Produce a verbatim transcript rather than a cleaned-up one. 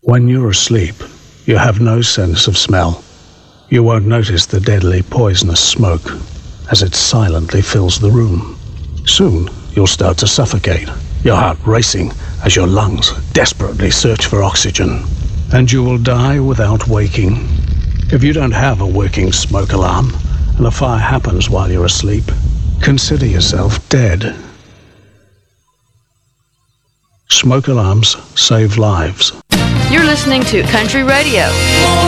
When you're asleep, you have no sense of smell. You won't notice the deadly poisonous smoke as it silently fills the room. Soon, you'll start to suffocate, your heart racing as your lungs desperately search for oxygen. And you will die without waking. If you don't have a working smoke alarm, and a fire happens while you're asleep, consider yourself dead. Smoke alarms save lives. You're listening to Country Radio.